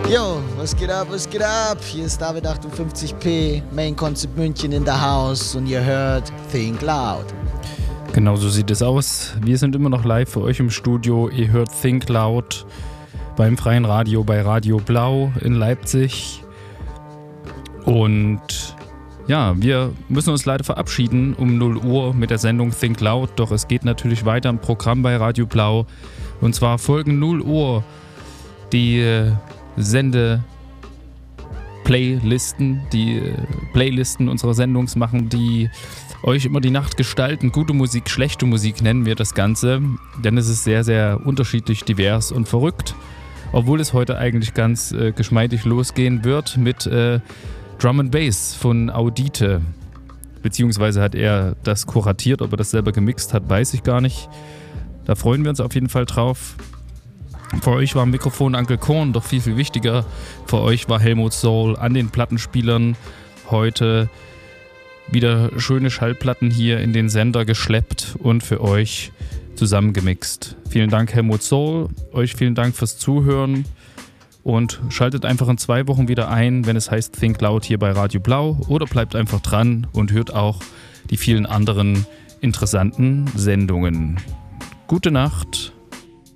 Yo, was geht ab, was geht ab? Hier ist David 58p, Main Concept München in der House und ihr hört Think Loud. Genau so sieht es aus. Wir sind immer noch live für euch im Studio. Ihr hört Think Loud beim Freien Radio bei Radio Blau in Leipzig. Und ja, wir müssen uns leider verabschieden um 0 Uhr mit der Sendung Think Loud. Doch es geht natürlich weiter im Programm bei Radio Blau. Und zwar folgen 0 Uhr die Playlisten unserer Sendungs machen, die euch immer die Nacht gestalten. Gute Musik, schlechte Musik nennen wir das Ganze, denn es ist sehr, sehr unterschiedlich, divers und verrückt. Obwohl es heute eigentlich ganz geschmeidig losgehen wird mit Drum and Bass von Audite. Beziehungsweise hat er das kuratiert, ob er das selber gemixt hat, weiß ich gar nicht. Da freuen wir uns auf jeden Fall drauf. Für euch war am Mikrofon Uncle Korn, doch viel, viel wichtiger. Für euch war Helmut Soul an den Plattenspielern. Heute wieder schöne Schallplatten hier in den Sender geschleppt und für euch zusammengemixt. Vielen Dank, Helmut Soul. Euch vielen Dank fürs Zuhören. Und schaltet einfach in 2 Wochen wieder ein, wenn es heißt Think Loud hier bei Radio Blau. Oder bleibt einfach dran und hört auch die vielen anderen interessanten Sendungen. Gute Nacht.